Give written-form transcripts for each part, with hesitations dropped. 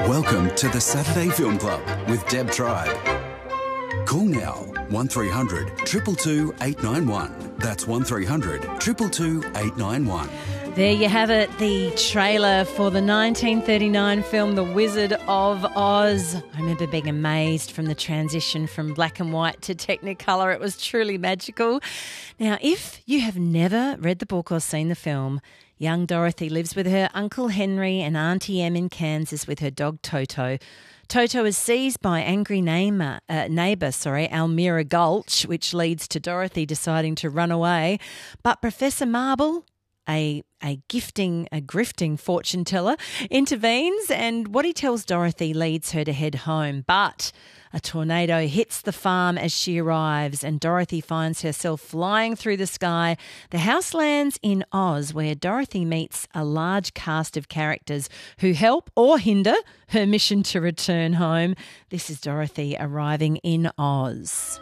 Welcome to the Saturday Film Club with Deb Tribe. Call now 1300 222 891. That's 1300 222 891. There you have it, the trailer for the 1939 film The Wizard of Oz. I remember being amazed from the transition from black and white to Technicolor. It was truly magical. Now, if you have never read the book or seen the film, young Dorothy lives with her Uncle Henry and Auntie Em in Kansas with her dog Toto. Toto is seized by angry neighbour Almira Gulch, which leads to Dorothy deciding to run away. But Professor Marble, a grifting fortune teller, intervenes, and what he tells Dorothy leads her to head home. But a tornado hits the farm as she arrives, and Dorothy finds herself flying through the sky. The house lands in Oz, where Dorothy meets a large cast of characters who help or hinder her mission to return home. This is Dorothy arriving in Oz.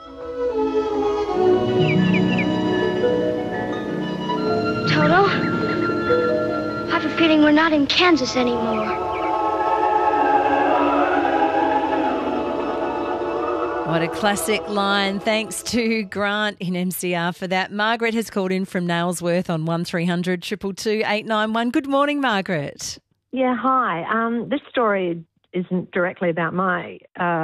Toto, I have a feeling we're not in Kansas anymore. What a classic line. Thanks to Grant in MCR for that. Margaret has called in from Nailsworth on 1300 222 891. Good morning, Margaret. Yeah, hi. This story isn't directly about my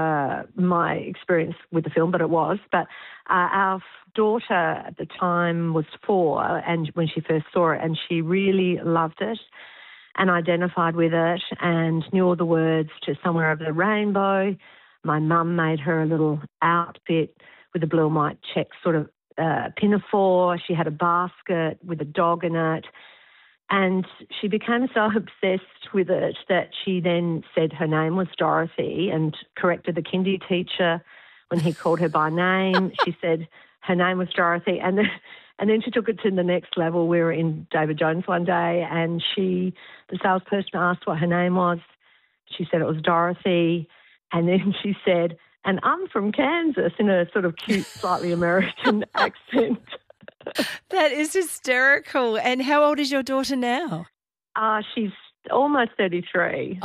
experience with the film, but it was. But our daughter at the time was 4, and when she first saw it, and she really loved it and identified with it and knew all the words to Somewhere Over the Rainbow. My mum made her a little outfit with a blue and white check sort of pinafore. She had a basket with a dog in it. And she became so obsessed with it that she then said her name was Dorothy and corrected the kindy teacher when he called her by name. She said her name was Dorothy. And then she took it to the next level. We were in David Jones one day, and the salesperson asked what her name was. She said it was Dorothy. And then she said, and I'm from Kansas, in a sort of cute, slightly American accent. That is hysterical. And how old is your daughter now? She's almost 33.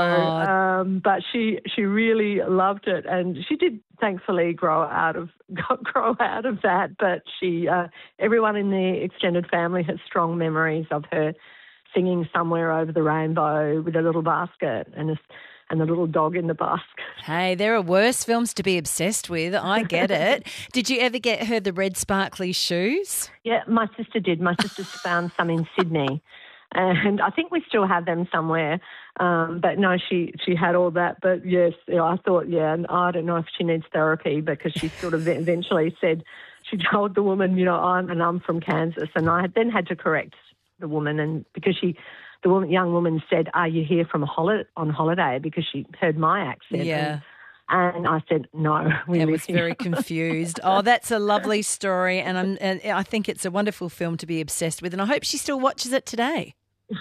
Oh. So, but she really loved it, and she did thankfully grow out of that. But everyone in the extended family has strong memories of her singing Somewhere Over the Rainbow with a little basket and the little dog in the basket. Hey, there are worse films to be obsessed with. I get it. Did you ever get her the red sparkly shoes? Yeah, my sister did. My sister found some in Sydney, and I think we still have them somewhere. But no, she had all that. But yes, I thought, and I don't know if she needs therapy, because she sort of eventually said, she told the woman, I'm from Kansas, and I then had to correct the woman, and because the young woman said, "Are you here from on holiday?" Because she heard my accent. Yeah. And I said, "No." I was very confused. Oh, that's a lovely story, and I think it's a wonderful film to be obsessed with, and I hope she still watches it today.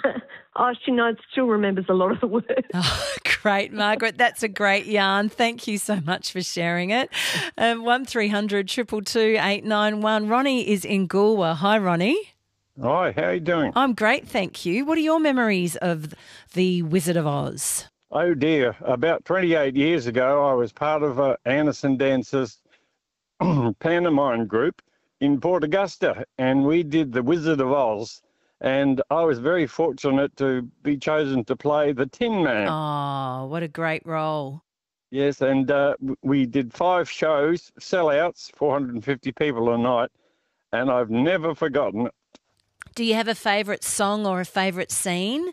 She still remembers a lot of the words. Oh, great, Margaret. That's a great yarn. Thank you so much for sharing it. 1300 222 891. Ronnie is in Goolwa. Hi, Ronnie. Hi, how are you doing? I'm great, thank you. What are your memories of The Wizard of Oz? Oh, dear. About 28 years ago, I was part of Anderson Dance's pantomime group in Port Augusta, and we did The Wizard of Oz, and I was very fortunate to be chosen to play the Tin Man. Oh, what a great role. Yes, and we did 5 shows, sellouts, 450 people a night, and I've never forgotten it. Do you have a favourite song or a favourite scene?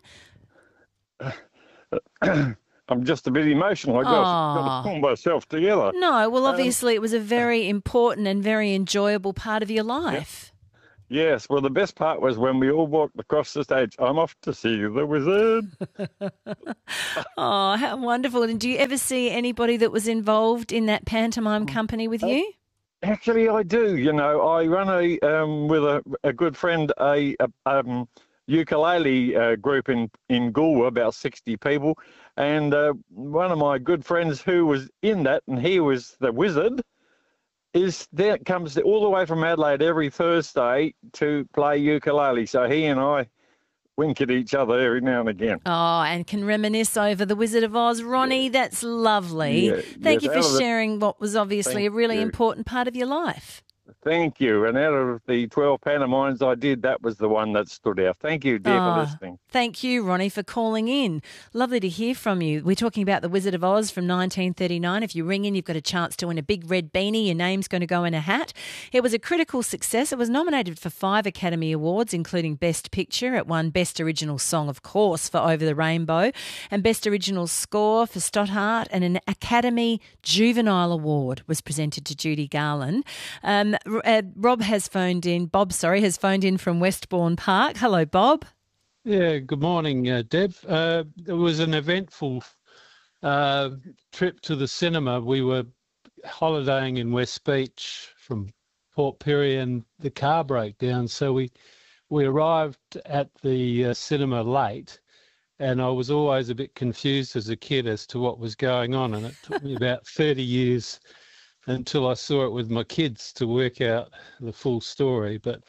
I'm just a bit emotional. I've got to pull myself together. No, well, obviously it was a very important and very enjoyable part of your life. Yes, well, the best part was when we all walked across the stage. I'm off to see the wizard. Oh, how wonderful. And do you ever see anybody that was involved in that pantomime company with you? Actually, I do. I run with a good friend, a ukulele group in Goolwa, about 60 people. And one of my good friends who was in that, and he was the wizard, comes all the way from Adelaide every Thursday to play ukulele. So he and I wink at each other every now and again. Oh, and can reminisce over The Wizard of Oz. Ronnie, that's lovely. Yeah, Thank yes, you for sharing what was obviously a really you. important part of your life. Thank you. And out of the 12 pantomimes I did, that was the one that stood out. Thank you, dear, for listening. Thank you, Ronnie, for calling in. Lovely to hear from you. We're talking about The Wizard of Oz from 1939. If you ring in, you've got a chance to win a big red beanie. Your name's going to go in a hat. It was a critical success. It was nominated for 5 Academy Awards, including Best Picture. It won Best Original Song, of course, for Over the Rainbow, and Best Original Score for Stothart, and an Academy Juvenile Award was presented to Judy Garland. Bob has phoned in from Westbourne Park. Hello, Bob. Yeah, good morning, Deb. It was an eventful trip to the cinema. We were holidaying in West Beach from Port Pirie and the car broke down. So we arrived at the cinema late, and I was always a bit confused as a kid as to what was going on. And it took me about 30 years until I saw it with my kids to work out the full story. But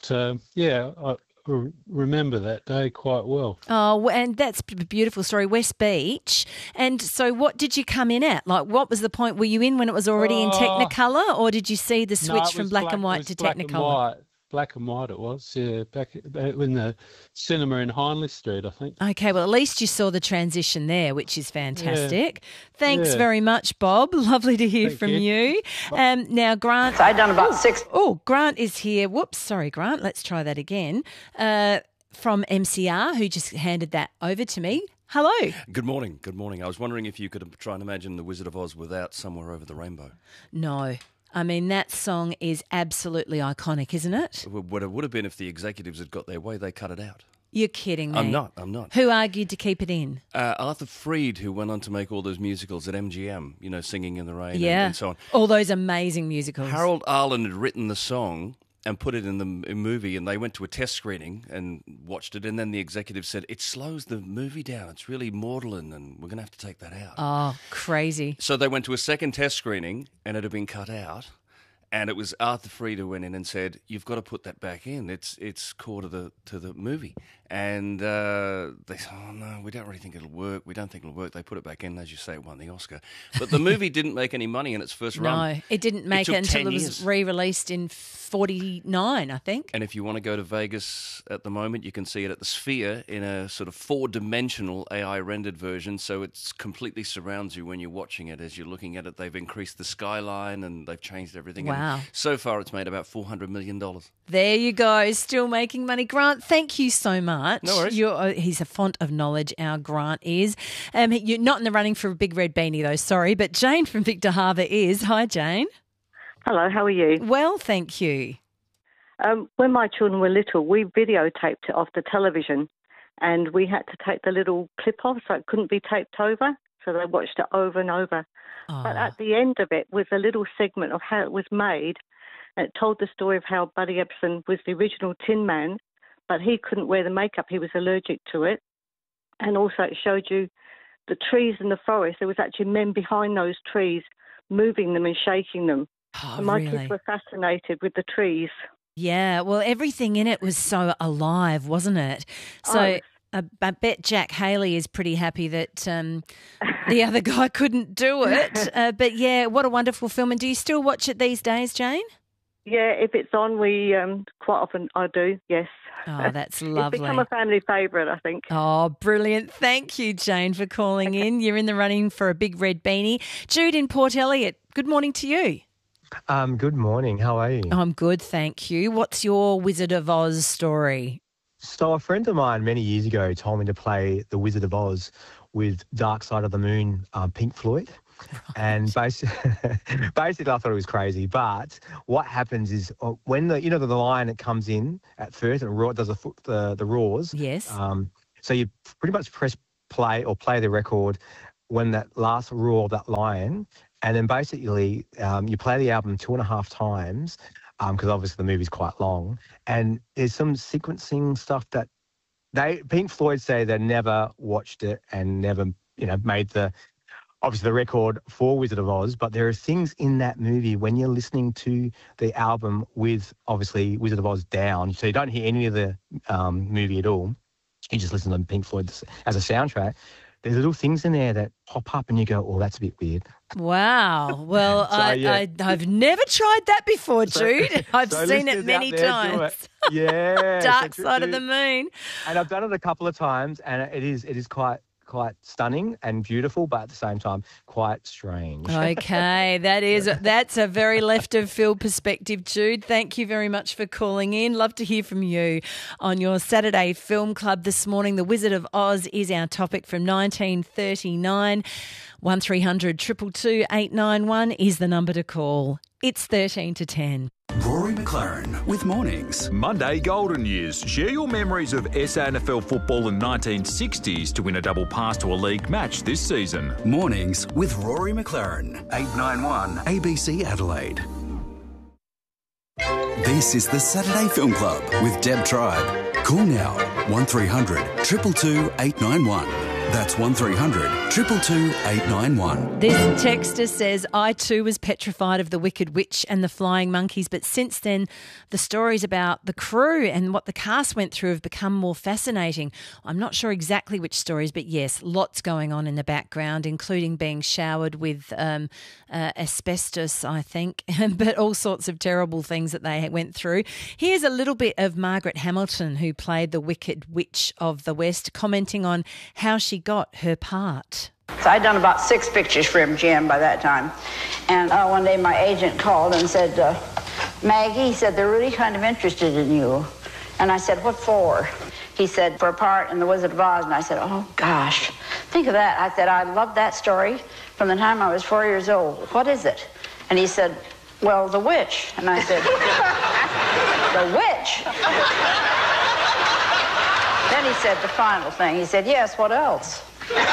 I remember that day quite well. Oh, and that's a beautiful story, West Beach. And so what did you come in at? Like, what was the point? Were you in when it was already in Technicolor, or did you see the switch from black and white to Technicolor? Black and white it was, yeah, back in the cinema in Hindley Street, I think. Okay, well, at least you saw the transition there, which is fantastic. Yeah. Thanks very much, Bob. Lovely to hear from you. Now, Grant... So I've done about 6... Oh, Grant is here. Whoops, sorry, Grant. Let's try that again. From MCR, who just handed that over to me. Hello. Good morning. Good morning. I was wondering if you could try and imagine The Wizard of Oz without Somewhere Over the Rainbow. No. I mean, that song is absolutely iconic, isn't it? What it would have been if the executives had got their way, they cut it out. You're kidding me. I'm not. Who argued to keep it in? Arthur Freed, who went on to make all those musicals at MGM, you know, Singing in the Rain and so on. All those amazing musicals. Harold Arlen had written the song and put it in the movie, and they went to a test screening and watched it, and then the executive said, it slows the movie down, it's really maudlin, and we're going to have to take that out. Oh, crazy. So they went to a second test screening, and it had been cut out, and it was Arthur Freed who went in and said, you've got to put that back in, it's core to the movie. And they said, oh, no, we don't really think it'll work. We don't think it'll work. They put it back in. As you say, it won the Oscar. But the movie didn't make any money in its first run. No, it didn't make it until it was re-released in 49, I think. And if you want to go to Vegas at the moment, you can see it at the Sphere in a sort of 4-dimensional AI-rendered version. So it completely surrounds you when you're watching it. As you're looking at it, they've increased the skyline and they've changed everything. Wow. And so far, it's made about $400 million. There you go. Still making money. Grant, thank you so much. No worries. He's a font of knowledge, our Grant is. You're not in the running for a big red beanie, though, sorry, but Jane from Victor Harbour is. Hi, Jane. Hello, how are you? Well, thank you. When my children were little, we videotaped it off the television, and we had to take the little clip off so it couldn't be taped over, so they watched it over and over. Oh. But at the end of it was a little segment of how it was made, and it told the story of how Buddy Ebsen was the original Tin Man, but he couldn't wear the makeup. He was allergic to it. And also it showed you the trees in the forest. There was actually men behind those trees moving them and shaking them. Oh, and my really? kids were fascinated with the trees. Yeah, well, everything in it was so alive, wasn't it? So I bet Jack Haley is pretty happy that the other guy couldn't do it. But, yeah, what a wonderful film. And do you still watch it these days, Jane? Yeah, if it's on, we quite often I do, yes. Oh, that's lovely. It's become a family favourite, I think. Oh, brilliant. Thank you, Jane, for calling in. You're in the running for a big red beanie. Jude in Port Elliot, good morning to you. Good morning. How are you? I'm good, thank you. What's your Wizard of Oz story? So a friend of mine many years ago told me to play The Wizard of Oz with Dark Side of the Moon, Pink Floyd. Right. And basically, I thought it was crazy. But what happens is when the lion that comes in at first and does the roars. Yes. So you pretty much press play or play the record when that last roar of that lion, and then basically you play the album 2.5 times because obviously the movie's quite long, and there's some sequencing stuff that Pink Floyd say they never watched it and never made the record for Wizard of Oz, but there are things in that movie when you're listening to the album with obviously Wizard of Oz down, so you don't hear any of the movie at all. you just listen to Pink Floyd as a soundtrack, there's little things in there that pop up and you go, oh, that's a bit weird. Wow. Well, So, yeah. I've never tried that before, Jude. I've So seen it listeners many out there, do times. it. Yeah. Dark so Side of the Moon. And I've done it a couple of times, and it is quite stunning and beautiful, but at the same time quite strange. Okay, that's a very left of field perspective, Jude. Thank you very much for calling in. Love to hear from you on your Saturday Film Club this morning. The Wizard of Oz is our topic from 1939. 1300 222 891 is the number to call. It's 13 to 10. Rory McLaren with Mornings. Monday Golden Years. Share your memories of SANFL football in 1960s to win a double pass to a league match this season. Mornings with Rory McLaren. 891 ABC Adelaide. This is the Saturday Film Club with Deb Tribe. Call now 1300 222 891. That's 1300 222 891. This texter says, I too was petrified of the Wicked Witch and the Flying Monkeys, but since then the stories about the crew and what the cast went through have become more fascinating. I'm not sure exactly which stories, but yes, lots going on in the background, including being showered with asbestos, I think, but all sorts of terrible things that they went through. Here's a little bit of Margaret Hamilton, who played the Wicked Witch of the West, commenting on how she got her part. So I'd done about 6 pictures for MGM by that time. And one day my agent called and said, Maggie, he said, they're really kind of interested in you. And I said, what for? He said, for a part in The Wizard of Oz. And I said, oh, gosh, think of that. I said, I loved that story from the time I was 4 years old. What is it? And he said, well, the witch. And I said, the witch? Then he said the final thing. He said, yes, what else?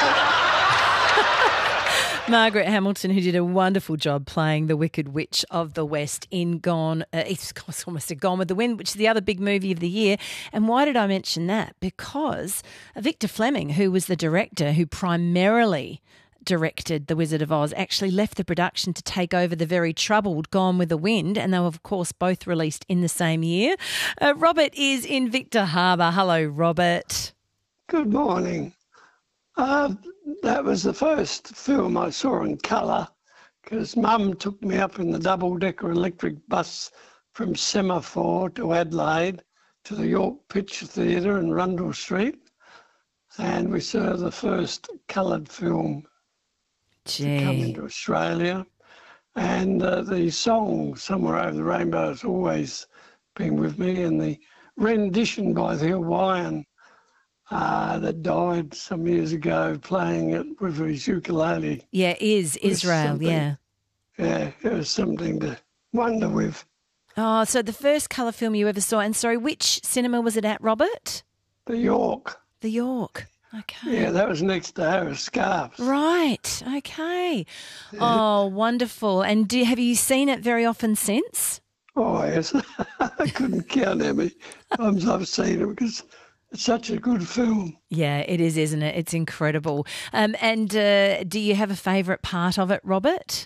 Margaret Hamilton, who did a wonderful job playing the Wicked Witch of the West in it's almost a Gone with the Wind, which is the other big movie of the year. And why did I mention that? Because Victor Fleming, who was the director who primarily directed The Wizard of Oz, actually left the production to take over the very troubled Gone with the Wind, and they were, of course, both released in the same year. Robert is in Victor Harbour. Hello, Robert. Good morning. That was the first film I saw in colour, because Mum took me up in the double-decker electric bus from Semaphore to Adelaide to the York Picture Theatre in Rundle Street, and we saw the first coloured film to come into Australia. And the song Somewhere Over the Rainbow has always been with me, and the rendition by the Hawaiian that died some years ago playing it with his ukulele. Yeah, Israel, yeah. Yeah, it was something to wonder with. Oh, so the first colour film you ever saw, and sorry, which cinema was it at, Robert? The York. The York. Okay. Yeah, that was next to Harris Scarps. Right. Okay. Yeah. Oh, wonderful. And have you seen it very often since? Oh, yes. I couldn't count how many times I've seen it, because it's such a good film. Yeah, it is, isn't it? It's incredible. And do you have a favourite part of it, Robert?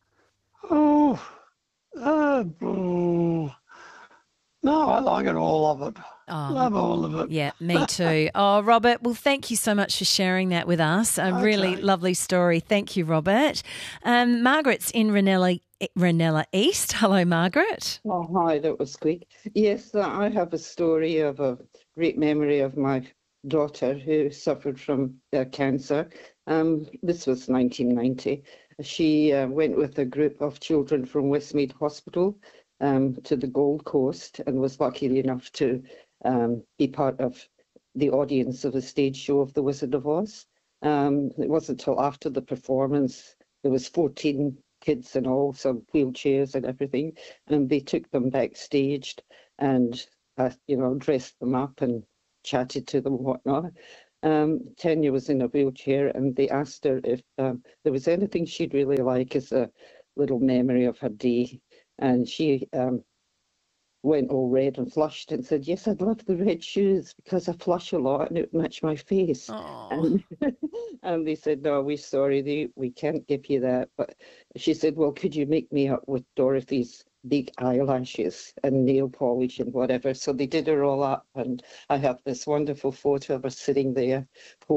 No, I like it, all of it. Oh, love all of it. Yeah, me too. Oh, Robert, well, thank you so much for sharing that with us. A really lovely story. Thank you, Robert. Margaret's in Ranella East. Hello, Margaret. Oh, hi, that was quick. Yes, I have a story of a great memory of my daughter who suffered from cancer. This was 1990. She went with a group of children from Westmead Hospital to the Gold Coast, and was lucky enough to be part of the audience of a stage show of The Wizard of Oz. It wasn't until after the performance, there was 14 kids and all, some wheelchairs and everything, and they took them backstage and dressed them up and chatted to them and whatnot. Tanya was in a wheelchair, and they asked her if there was anything she'd really like as a little memory of her day. And she went all red and flushed and said, yes, I'd love the red shoes because I flush a lot and it would match my face. And they said, no, we're sorry, we can't give you that. But she said, well, could you make me up with Dorothy's big eyelashes and nail polish and whatever. So they did her all up, and I have this wonderful photo of her sitting there